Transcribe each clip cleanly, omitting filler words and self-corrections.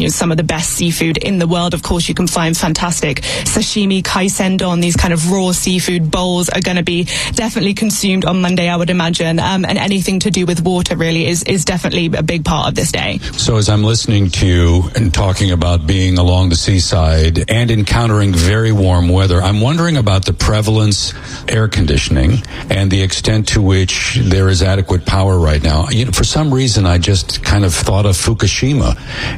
some of the best seafood in the world. Of course, you can find fantastic sashimi, kaisendon, these kind of raw seafood bowls are going to be definitely consumed on Monday, I would imagine. And anything to do with water really is definitely a big part of this day. So as I'm listening to you and talking about being along the seaside and encountering very warm weather, I'm wondering about the prevalence, air conditioning, and the extent to which there is adequate power right now. For some reason, I just kind of thought of Fukushima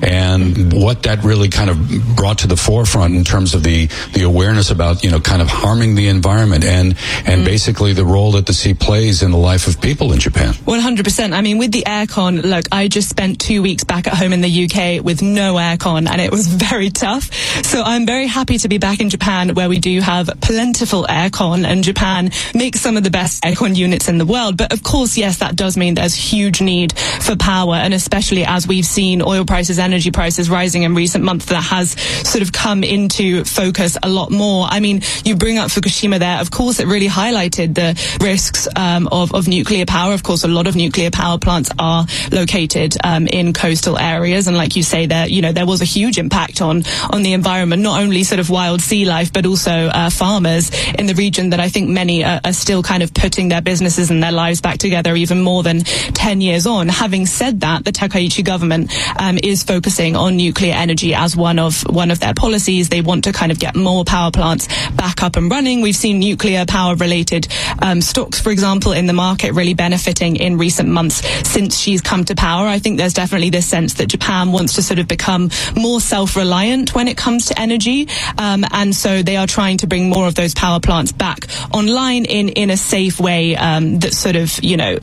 and what that really kind of brought to the forefront in terms of the awareness about, kind of harming the environment and basically the role that the sea plays in the life of people in Japan. 100%. I mean, with the aircon, look, I just spent 2 weeks back at home in the UK with no aircon, and it was very tough. So I'm very happy to be back in Japan, where we do have plentiful aircon, and Japan makes some of the best aircon units in the world. But of course, yes, that does mean there's huge need for power, and especially as we've seen oil prices, energy prices rising in recent months, that has sort of come into focus a lot more. I mean, you bring up Fukushima there. Of course, it really highlighted the risks of nuclear power. Of course, a lot of nuclear power plants are located in coastal areas, and like you say, there was a huge impact on the environment, not only sort of wild sea life, but also farmers in the region that I think many are still kind of putting their businesses and their lives back together even more than 10 years on. Having said that, the Takaichi government is focusing on nuclear energy as one of their policies. They want to kind of get more power plants back up and running. We've seen nuclear power related stocks, for example, in the market really benefiting in recent months since she's come to power. I think there's definitely this sense that Japan wants to sort of become more self-reliant when it comes to energy, and so they are trying to bring more of those power plants back online in a safe way that sort of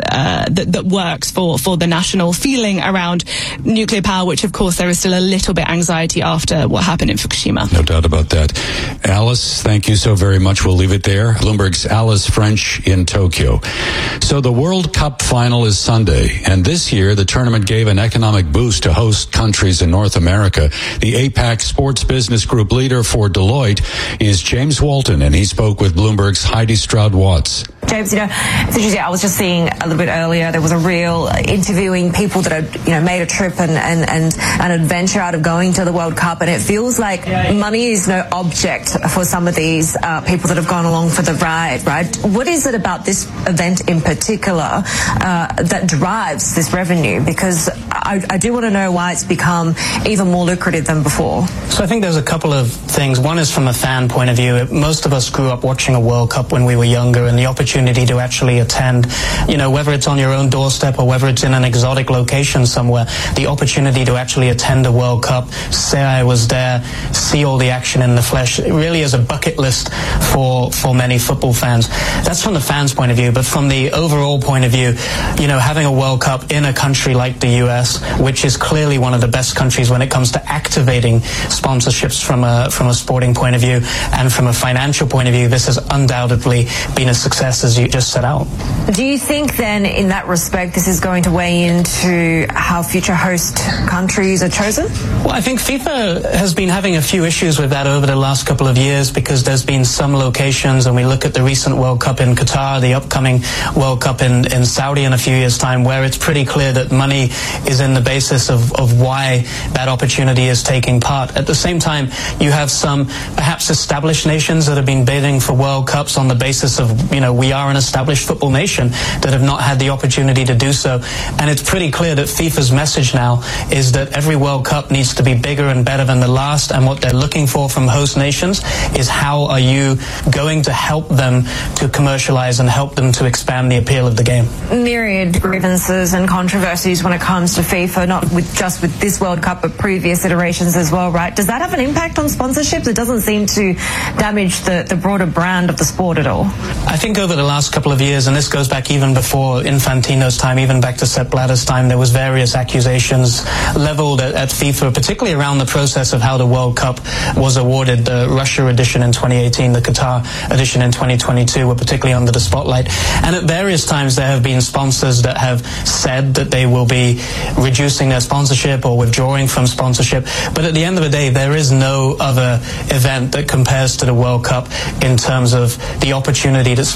that works for the national feeling around nuclear power, which of course there is still a little bit anxiety after what happened in Fukushima. No doubt about that. Alice, thank you so very much. We'll leave it there. Bloomberg's Alice French in Tokyo. So the World Cup final is Sunday, and this year the tournament gave an economic boost to host countries in North America. The APAC Sports Business Group leader for Deloitte is James Walton, and he spoke with Bloomberg's Heidi Stroud-Watts. James, it's interesting. I was just seeing a little bit earlier, there was a reel interviewing people that had, made a trip and an adventure out of going to the World Cup, and it feels like money is no object for some of these people that have gone along for the ride, right? What is it about this event in particular that drives this revenue? Because I do want to know why it's become even more lucrative than before. So I think there's a couple of things. One is from a fan point of view. Most of us grew up watching a World Cup when we were younger, and the opportunity to actually attend, whether it's on your own doorstep or whether it's in an exotic location somewhere, the opportunity to actually attend a World Cup, say I was there, see all the action in the flesh, it really is a bucket list for many football fans. That's from the fans' point of view, but from the overall point of view, having a World Cup in a country like the US, which is clearly one of the best countries when it comes to activating sponsorships from a sporting point of view and from a financial point of view, this has undoubtedly been a success, as you just set out. Do you think then, in that respect, this is going to weigh into how future host countries are chosen? Well, I think FIFA has been having a few issues with that over the last couple of years, because there's been some locations, and we look at the recent World Cup in Qatar, the upcoming World Cup in Saudi in a few years' time, where it's pretty clear that money is in the basis of why that opportunity is taking part. At the same time, you have some perhaps established nations that have been bidding for World Cups on the basis of, we are an established football nation, that have not had the opportunity to do so. And it's pretty clear that FIFA's message now is that every World Cup needs to be bigger and better than the last, and what they're looking for from host nations is how are you going to help them to commercialize and help them to expand the appeal of the game. Myriad grievances and controversies when it comes to FIFA, not just with this World Cup, but previous iterations as well, right? Does that have an impact on sponsorships? It doesn't seem to damage the broader brand of the sport at all. I think over the last couple of years, and this goes back even before Infantino's time, even back to Sepp Blatter's time, there was various accusations leveled at FIFA, particularly around the process of how the World Cup was awarded. The Russia edition in 2018, the Qatar edition in 2022 were particularly under the spotlight. And at various times there have been sponsors that have said that they will be reducing their sponsorship or withdrawing from sponsorship. But at the end of the day, there is no other event that compares to the World Cup in terms of the opportunity that sponsorship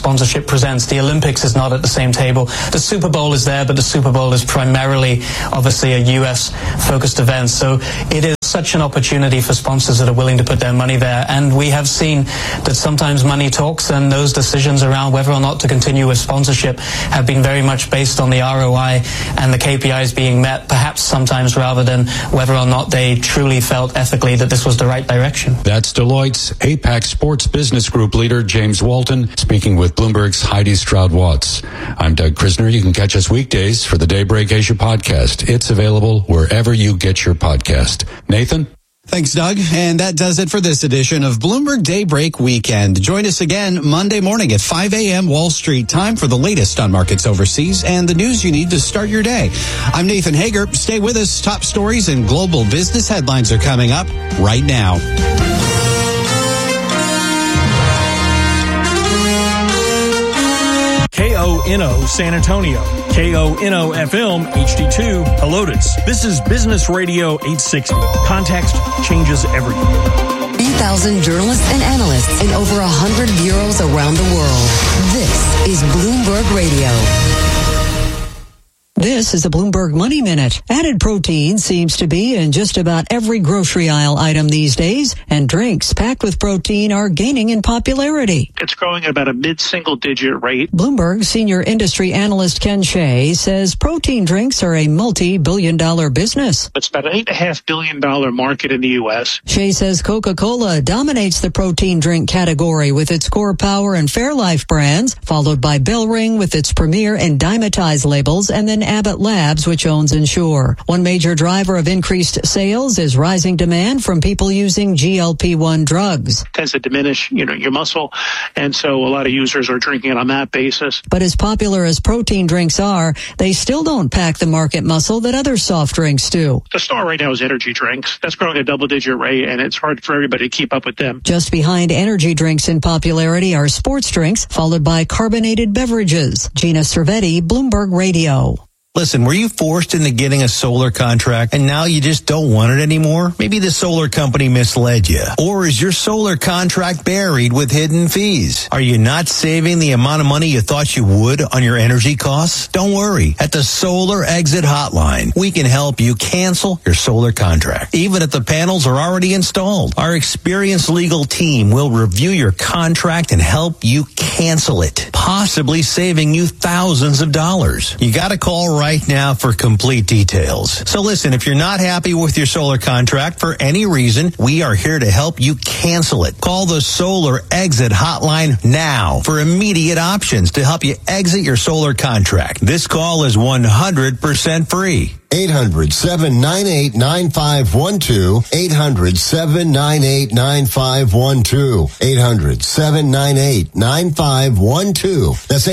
sponsorship presents. The Olympics is not at the same table. The Super Bowl is there, but the Super Bowl is primarily, obviously, a U.S.-focused event. So it is such an opportunity for sponsors that are willing to put their money there. And we have seen that sometimes money talks, and those decisions around whether or not to continue with sponsorship have been very much based on the ROI and the KPIs being met, perhaps sometimes rather than whether or not they truly felt ethically that this was the right direction. That's Deloitte's APAC Sports Business Group leader, James Walton, speaking with Bloomberg's Heidi Stroud-Watts. I'm Doug Krisner. You can catch us weekdays for the Daybreak Asia podcast. It's available wherever you get your podcast. Nathan? Thanks, Doug. And that does it for this edition of Bloomberg Daybreak Weekend. Join us again Monday morning at 5 a.m. Wall Street time for the latest on markets overseas and the news you need to start your day. I'm Nathan Hager. Stay with us. Top stories and global business headlines are coming up right now. KONO San Antonio, KONO FM HD2 Helotes. This is Business Radio 860. Context changes everything. 3,000 journalists and analysts in over 100 bureaus around the world. This is Bloomberg Radio. This is a Bloomberg Money Minute. Added protein seems to be in just about every grocery aisle item these days, and drinks packed with protein are gaining in popularity. It's growing at about a mid-single-digit rate. Bloomberg senior industry analyst Ken Shea says protein drinks are a multi-billion-dollar business. It's about an $8.5 billion market in the U.S. Shea says Coca-Cola dominates the protein drink category with its Core Power and Fairlife brands, followed by Bellring with its Premier and Dymatize labels, and then Abbott Labs, which owns Ensure. One major driver of increased sales is rising demand from people using GLP-1 drugs. It tends to diminish, your muscle, and so a lot of users are drinking it on that basis. But as popular as protein drinks are, they still don't pack the market muscle that other soft drinks do. The star right now is energy drinks. That's growing at a double-digit rate, and it's hard for everybody to keep up with them. Just behind energy drinks in popularity are sports drinks, followed by carbonated beverages. Gina Cervetti, Bloomberg Radio. Listen, were you forced into getting a solar contract and now you just don't want it anymore? Maybe the solar company misled you. Or is your solar contract buried with hidden fees? Are you not saving the amount of money you thought you would on your energy costs? Don't worry. At the Solar Exit Hotline, we can help you cancel your solar contract, even if the panels are already installed. Our experienced legal team will review your contract and help you cancel it, possibly saving you thousands of dollars. You got to call right now for complete details. So listen, if you're not happy with your solar contract for any reason, we are here to help you cancel it. Call the Solar Exit Hotline now for immediate options to help you exit your solar contract. This call is 100% free. 800-798-9512. 800-798-9512. 800-798-9512. That's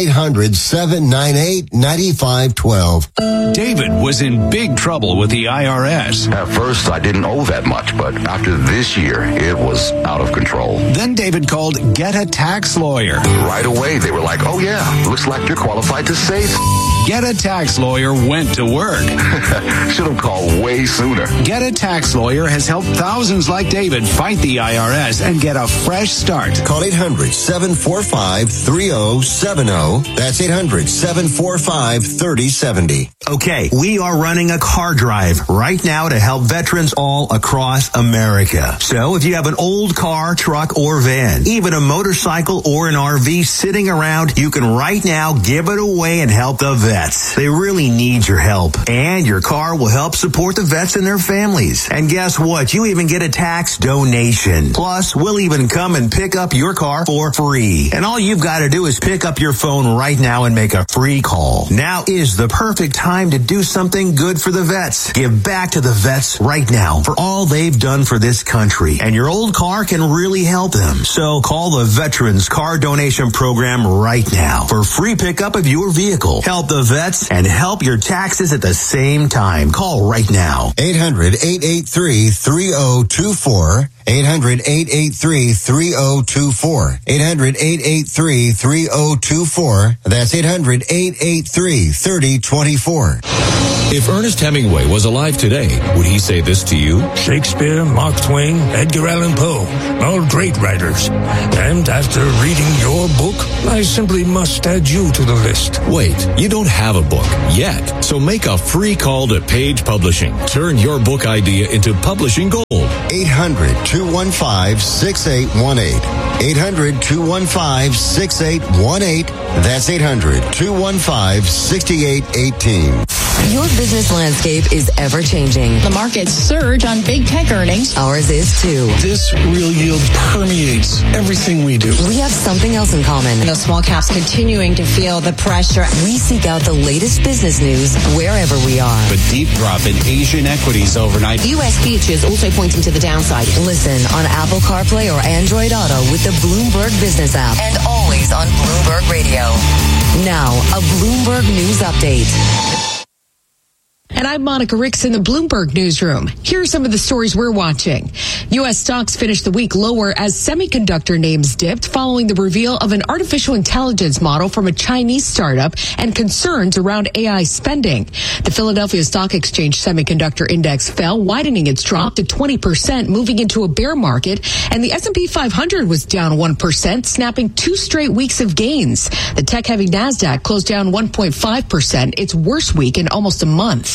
800-798-9512. David was in big trouble with the IRS. At first, I didn't owe that much, but after this year, it was out of control. Then David called Get a Tax Lawyer. Right away, they were like, oh yeah, looks like you're qualified to save. Get a Tax Lawyer went to work. Should have called way sooner. Get a Tax Lawyer has helped thousands like David fight the IRS and get a fresh start. Call 800-745-3070. That's 800-745-3070. Okay, we are running a car drive right now to help veterans all across America. So if you have an old car, truck, or van, even a motorcycle or an RV sitting around, you can right now give it away and help the vets. They really need your help. And your car will help support the vets and their families. And guess what? You even get a tax donation. Plus, we'll even come and pick up your car for free. And all you've got to do is pick up your phone right now and make a free call. Now is the perfect time to do something good for the vets. Give back to the vets right now for all they've done for this country. And your old car can really help them. So call the Veterans Car Donation Program right now for free pickup of your vehicle. Help the vets, and help your taxes at the same time. Call right now. 800-883-3024. 800-883-3024. 800-883-3024. That's 800-883-3024. If Ernest Hemingway was alive today, would he say this to you? Shakespeare, Mark Twain, Edgar Allan Poe, all great writers. And after reading your book, I simply must add you to the list. Wait, you don't have a book yet. So make a free call to Page Publishing. Turn your book idea into publishing gold. 800-215-6818. 800-215-6818. That's 800-215-6818. Your business landscape is ever-changing. The markets surge on big tech earnings. Ours is too. This real yield permeates everything we do. We have something else in common. The small caps continuing to feel the pressure. We seek out the latest business news wherever we are. A deep drop in Asian equities overnight. U.S. futures also pointing to the downside. Listen on Apple CarPlay or Android Auto with the Bloomberg Business app. And always on Bloomberg Radio. Now, a Bloomberg News Update. And I'm Monica Ricks in the Bloomberg Newsroom. Here are some of the stories we're watching. U.S. stocks finished the week lower as semiconductor names dipped following the reveal of an artificial intelligence model from a Chinese startup and concerns around AI spending. The Philadelphia Stock Exchange Semiconductor Index fell, widening its drop to 20%, moving into a bear market. And the S&P 500 was down 1%, snapping 2 straight weeks of gains. The tech-heavy NASDAQ closed down 1.5%, its worst week in almost a month.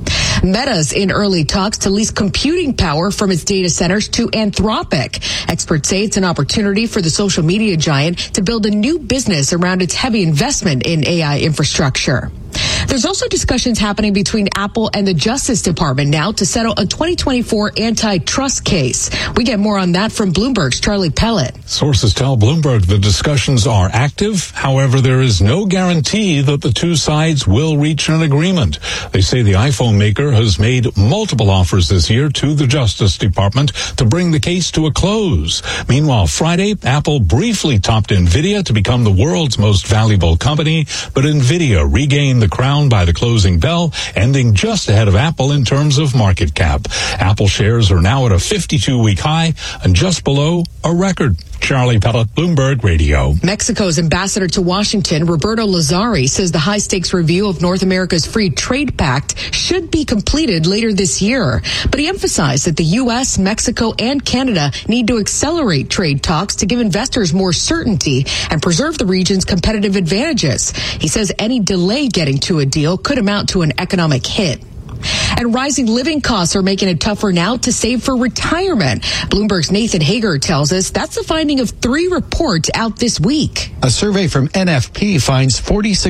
Meta's in early talks to lease computing power from its data centers to Anthropic. Experts say it's an opportunity for the social media giant to build a new business around its heavy investment in AI infrastructure. There's also discussions happening between Apple and the Justice Department now to settle a 2024 antitrust case. We get more on that from Bloomberg's Charlie Pellet. Sources tell Bloomberg the discussions are active. However, there is no guarantee that the two sides will reach an agreement. They say the iPhone maker has made multiple offers this year to the Justice Department to bring the case to a close. Meanwhile, Friday, Apple briefly topped NVIDIA to become the world's most valuable company, but NVIDIA regained the crown by the closing bell, ending just ahead of Apple in terms of market cap. Apple shares are now at a 52-week high and just below a record. Charlie Pellet, Bloomberg Radio. Mexico's ambassador to Washington, Roberto Lazari, says the high-stakes review of North America's Free Trade Pact should be completed later this year. But he emphasized that the U.S., Mexico, and Canada need to accelerate trade talks to give investors more certainty and preserve the region's competitive advantages. He says any delay getting to a deal could amount to an economic hit. And rising living costs are making it tougher now to save for retirement. Bloomberg's Nathan Hager tells us that's the finding of 3 reports out this week. A survey from NFP finds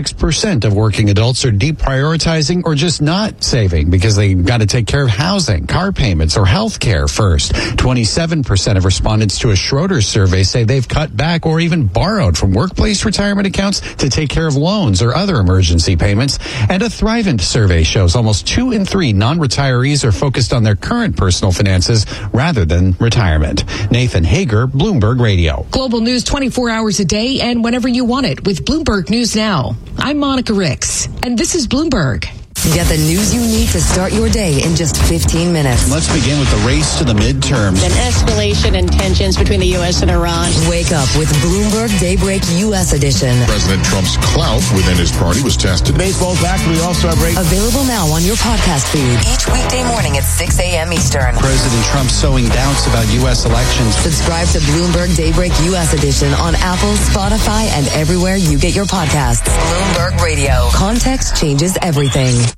46% of working adults are deprioritizing or just not saving because they've got to take care of housing, car payments, or health care first. 27% of respondents to a Schroeder survey say they've cut back or even borrowed from workplace retirement accounts to take care of loans or other emergency payments. And a Thrivent survey shows almost 2 in 3 non-retirees are focused on their current personal finances rather than retirement. Nathan Hager, Bloomberg Radio. Global news 24 hours a day and whenever you want it with Bloomberg News Now. I'm Monica Ricks, and this is Bloomberg. Get the news you need to start your day in just 15 minutes. Let's begin with the race to the midterms. An escalation in tensions between the U.S. and Iran. Wake up with Bloomberg Daybreak U.S. Edition. President Trump's clout within his party was tested. Baseball's back to the All-Star break. Available now on your podcast feed. Each weekday morning at 6 a.m. Eastern. President Trump sowing doubts about U.S. elections. Subscribe to Bloomberg Daybreak U.S. Edition on Apple, Spotify, and everywhere you get your podcasts. Bloomberg Radio. Context changes everything.